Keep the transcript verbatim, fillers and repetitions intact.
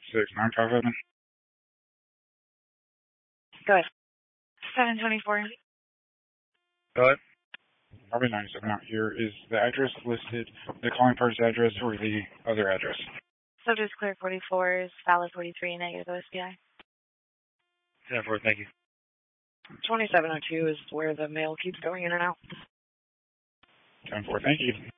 six nine five seven. Go ahead. seven twenty-four. Go ahead. Probably ninety-seven out here. Is the address listed, the calling party's address, or the other address? Subject clear forty-four is valid forty-three, negative O S P I. ten four, thank you. twenty-seven oh two is where the mail keeps going in and out. ten four, thank you.